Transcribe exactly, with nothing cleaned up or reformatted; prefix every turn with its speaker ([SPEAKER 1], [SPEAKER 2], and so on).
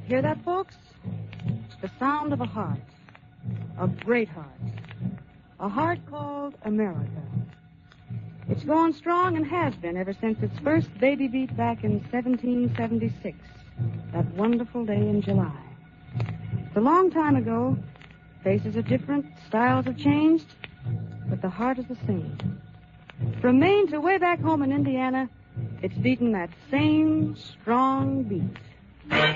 [SPEAKER 1] Hear that, folks? The sound of a heart. A great heart. A heart called America. It's going strong and has been ever since its first baby beat back in seventeen seventy-six. That wonderful day in July. It's a long time ago. Faces are different, styles have changed, but the heart is the same. From Maine to way back home in Indiana, it's beaten that same strong beat.